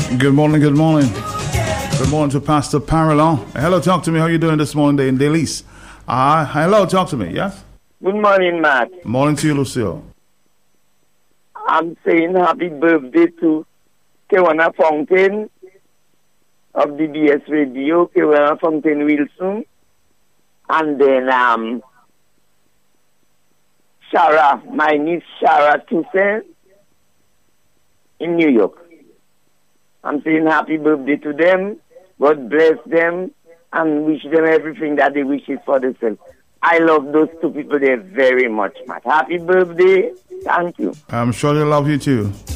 Good morning, good morning. Good morning to Pastor Parallel. Hello, talk to me. How you doing this morning in Delis? Hello, talk to me, yes? Good morning, Matt. Morning to you, Lucille. I'm saying happy birthday to Kewana Fountain of DBS Radio, Kewana Fountain Wilson, and then Shara, my niece Shara Toussaint in New York. I'm saying happy birthday to them. God bless them and wish them everything that they wish for themselves. I love those two people there very much, Matt. Happy birthday. Thank you. I'm sure they love you too.